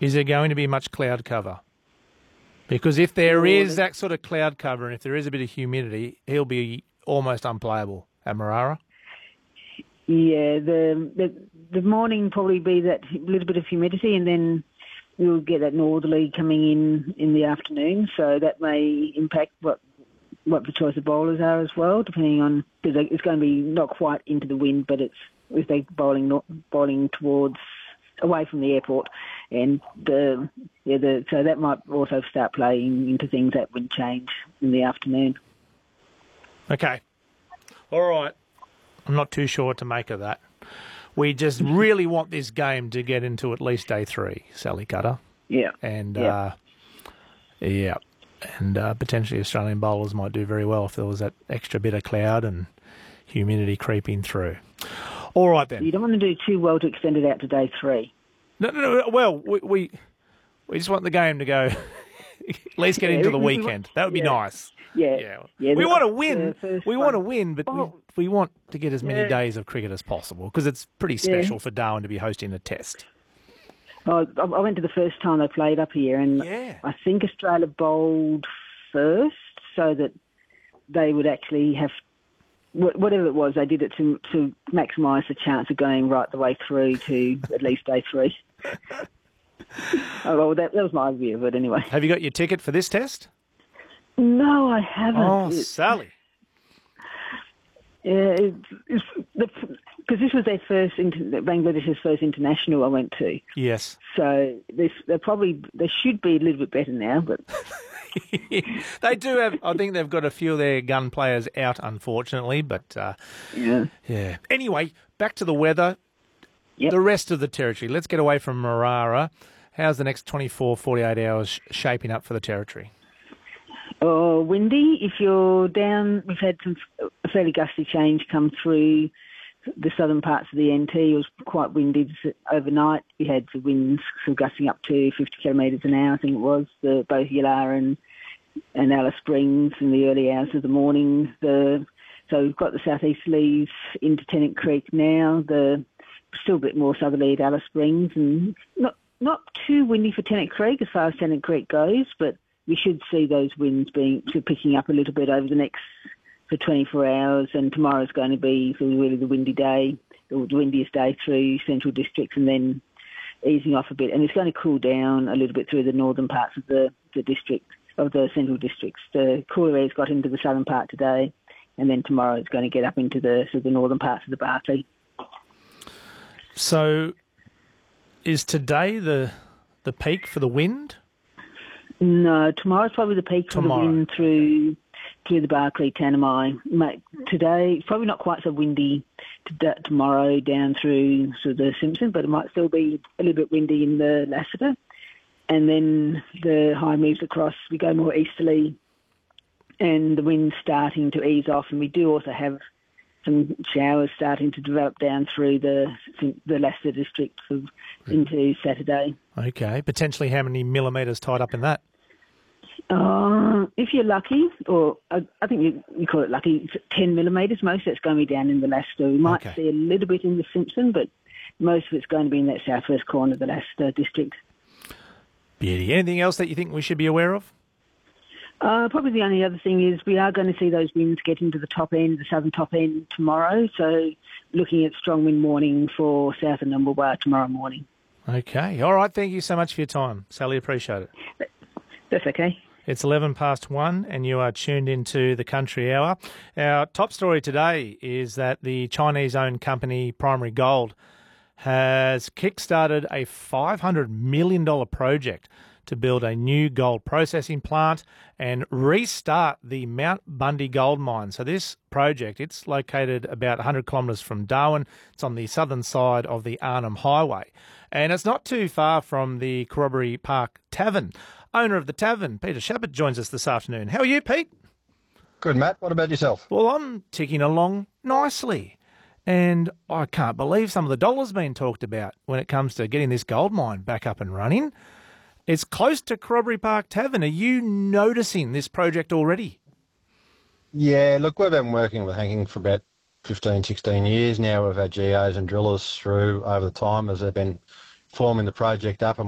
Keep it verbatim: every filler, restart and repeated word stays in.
Is there going to be much cloud cover? Because if there is that sort of cloud cover and if there is a bit of humidity, he'll be almost unplayable at Marara. Yeah, the, the the morning probably be that little bit of humidity, and then we'll get that northerly coming in in the afternoon. So that may impact what what the choice of bowlers are as well, depending on, because it's going to be not quite into the wind, but it's if they're bowling not bowling towards away from the airport, and the yeah the so that might also start playing into things, that wind change in the afternoon. Okay, all right. I'm not too sure what to make of that. We just really want this game to get into at least day three, Sally Cutter. Yeah. And, yeah. Uh, yeah. And uh, potentially Australian bowlers might do very well if there was that extra bit of cloud and humidity creeping through. All right, then. You don't want to do too well to extend it out to day three. No, no, no. Well, we we, we just want the game to go, at least get yeah, into the we, weekend. That would be yeah. nice. Yeah. yeah. yeah we the, want to win. We one. want to win, but oh. we, we want to get as many yeah. days of cricket as possible because it's pretty special yeah. for Darwin to be hosting a test. Oh, I went to the first time they played up here, and yeah. I think Australia bowled first, so that they would actually have, whatever it was, they did it to to maximise the chance of going right the way through to at least day three. oh, well, that, that was my view of it anyway. Have you got your ticket for this test? No, I haven't. Oh, it, Sally. Yeah, because this was their first, inter- Bangladesh's first international I went to. Yes. So they they probably they should be a little bit better now, but they do have. I think they've got a few of their gun players out, unfortunately. But uh, yeah, yeah. Anyway, back to the weather. Yep. The rest of the territory. Let's get away from Marara. How's the next twenty-four, forty-eight hours shaping up for the territory? Oh, windy. If you're down, we've had some fairly gusty change come through the southern parts of the N T. It was quite windy overnight. We had the winds sort of gusting up to fifty kilometres an hour, I think it was, the, both Yalara and, and Alice Springs in the early hours of the morning. The, so we've got the southeasterlies into Tennant Creek now, the still a bit more southerly at Alice Springs, and not, not too windy for Tennant Creek as far as Tennant Creek goes, but we should see those winds being picking up a little bit over the next for twenty-four hours, and tomorrow's going to be sort of really the windy day, the windiest day through central districts, and then easing off a bit. And it's going to cool down a little bit through the northern parts of the, the district, of the central districts. The cooler air's got into the southern part today, and then tomorrow it's going to get up into the sort of the northern parts of the Barkly. So is today the the peak for the wind? No, tomorrow's probably the peak Tomorrow. for the wind through through the Barkly, Tanami. Today, it's probably not quite so windy to, tomorrow down through sort of the Simpson, but it might still be a little bit windy in the Lassiter. And then the high moves across, we go more easterly, and the wind's starting to ease off, and we do also have some showers starting to develop down through the the Leicester district of, into Saturday. Okay, potentially how many millimetres tied up in that? Uh, if you're lucky, or I, I think you, you call it lucky, it's ten millimetres. Most of it's going to be down in the Leicester. We might Okay. see a little bit in the Simpson, but most of it's going to be in that southwest corner of the Leicester district. Beauty. Anything else that you think we should be aware of? Uh, probably the only other thing is we are going to see those winds get into the top end, the southern top end tomorrow. So looking at strong wind warning for south of Numbulwar tomorrow morning. Okay. All right. Thank you so much for your time, Sally. Appreciate it. That's okay. It's eleven past one and you are tuned into the Country Hour. Our top story today is that the Chinese-owned company Primary Gold has kick-started a five hundred million dollars project to build a new gold processing plant and restart the Mount Bundy gold mine. So this project, it's located about one hundred kilometres from Darwin. It's on the southern side of the Arnhem Highway. And it's not too far from the Corroboree Park Tavern. Owner of the tavern, Peter Shepard, joins us this afternoon. How are you, Pete? Good, Matt. What about yourself? Well, I'm ticking along nicely. And I can't believe some of the dollars being talked about when it comes to getting this gold mine back up and running. It's close to Corroboree Park Tavern. Are you noticing this project already? Yeah, look, we've been working with Hanking for about fifteen, sixteen years now. We've had G Os and drillers through over the time as they've been forming the project up, and